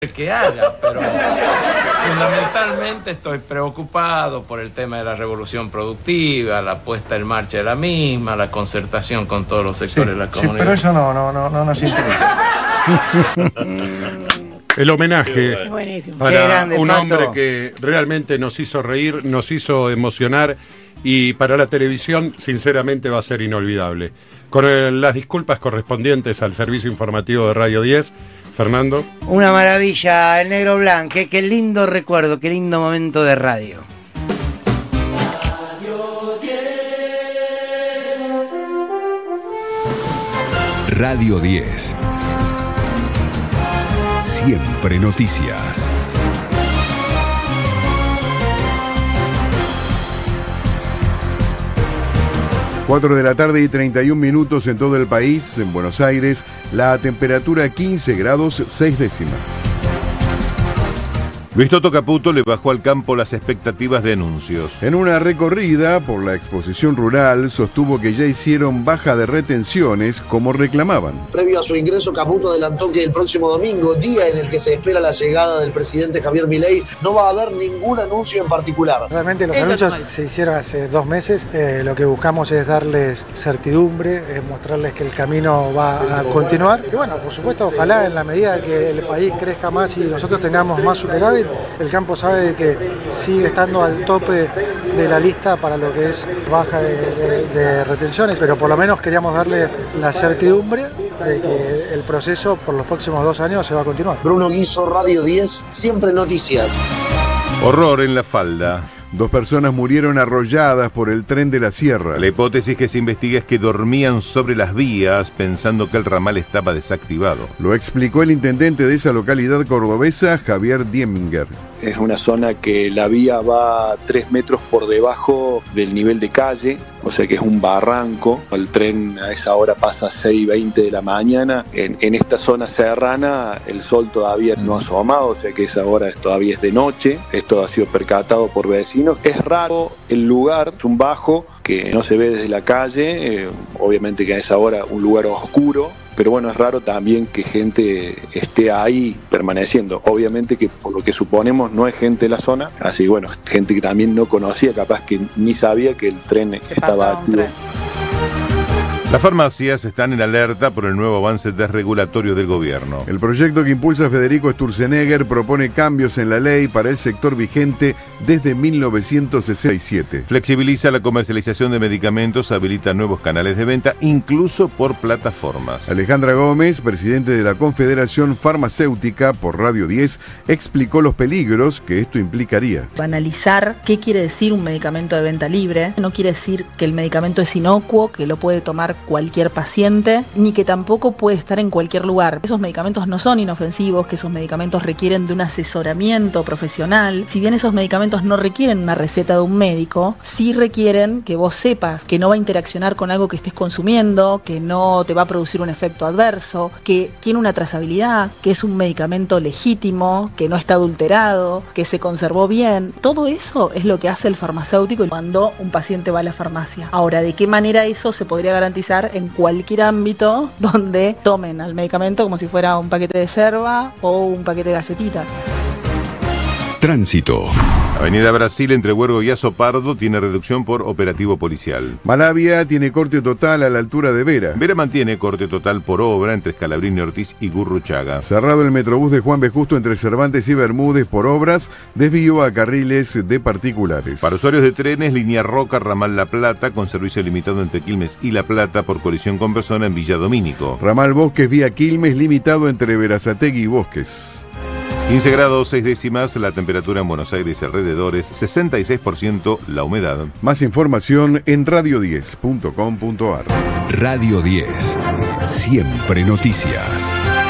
que haga, pero fundamentalmente estoy preocupado por el tema de la revolución productiva, la puesta en marcha de la misma, la concertación con todos los sectores de la comunidad. Sí, pero eso no nos interesa. El homenaje para grande, un Pato. hombre que realmente nos hizo reír, nos hizo emocionar y para la televisión sinceramente va a ser inolvidable. Con las disculpas correspondientes al servicio informativo de Radio 10, Fernando. Una maravilla, el Negro Blanc, qué lindo recuerdo, qué lindo momento de radio. Radio 10. Siempre noticias. 4 de la tarde y 31 minutos en todo el país. En Buenos Aires, la temperatura 15 grados 6 décimas. Luis Toto Caputo le bajó al campo las expectativas de anuncios. En una recorrida por la exposición rural, sostuvo que ya hicieron baja de retenciones como reclamaban. Previo a su ingreso, Caputo adelantó que el próximo domingo, día en el que se espera la llegada del presidente Javier Milei, no va a haber ningún anuncio en particular. Realmente los anuncios se hicieron hace 2 meses. Lo que buscamos es darles certidumbre, es mostrarles que el camino va a continuar. Y bueno, por supuesto, ojalá en la medida que el país crezca más y nosotros tengamos más superávit, el campo sabe que sigue estando al tope de la lista para lo que es baja de retenciones, pero por lo menos queríamos darle la certidumbre de que el proceso por los próximos 2 años se va a continuar. Bruno Guiso, Radio 10, siempre noticias. Horror en La Falda. 2 personas murieron arrolladas por el tren de la sierra. La hipótesis que se investiga es que dormían sobre las vías pensando que el ramal estaba desactivado. Lo explicó el intendente de esa localidad cordobesa, Javier Dieminger. Es una zona que la vía va 3 metros por debajo del nivel de calle, o sea que es un barranco. El tren a esa hora pasa a 6:20 de la mañana. En esta zona serrana el sol todavía no ha asomado, o sea que esa hora todavía es de noche. Esto ha sido percatado por vecinos. Es raro el lugar, es un bajo que no se ve desde la calle, obviamente que a esa hora un lugar oscuro. Pero bueno, es raro también que gente esté ahí permaneciendo. Obviamente que por lo que suponemos no es gente de la zona. Así que bueno, gente que también no conocía, capaz que ni sabía que el tren estaba activo. Las farmacias están en alerta por el nuevo avance desregulatorio del gobierno. El proyecto que impulsa Federico Sturzenegger propone cambios en la ley para el sector vigente desde 1967. Flexibiliza la comercialización de medicamentos, habilita nuevos canales de venta, incluso por plataformas. Alejandra Gómez, presidente de la Confederación Farmacéutica por Radio 10, explicó los peligros que esto implicaría. Analizar qué quiere decir un medicamento de venta libre. No quiere decir que el medicamento es inocuo, que lo puede tomar cualquier paciente, ni que tampoco puede estar en cualquier lugar. Esos medicamentos no son inofensivos, que esos medicamentos requieren de un asesoramiento profesional. Si bien esos medicamentos no requieren una receta de un médico, sí requieren que vos sepas que no va a interaccionar con algo que estés consumiendo, que no te va a producir un efecto adverso, que tiene una trazabilidad, que es un medicamento legítimo, que no está adulterado, que se conservó bien. Todo eso es lo que hace el farmacéutico cuando un paciente va a la farmacia. Ahora, ¿de qué manera eso se podría garantizar en cualquier ámbito donde tomen al medicamento como si fuera un paquete de yerba o un paquete de galletitas? Tránsito. Avenida Brasil entre Huergo y Azopardo tiene reducción por operativo policial. Malavia tiene corte total a la altura de Vera. Vera mantiene corte total por obra entre Scalabrini Ortiz y Gurruchaga. Cerrado el Metrobús de Juan B. Justo entre Cervantes y Bermúdez por obras, desvío a carriles de particulares. Para usuarios de trenes, línea Roca, ramal La Plata, con servicio limitado entre Quilmes y La Plata por colisión con persona en Villa Domínico. Ramal Bosques vía Quilmes, limitado entre Berazategui y Bosques. 15 grados 6 décimas, la temperatura en Buenos Aires y alrededores, 66% la humedad. Más información en radio10.com.ar. Radio 10. Siempre noticias.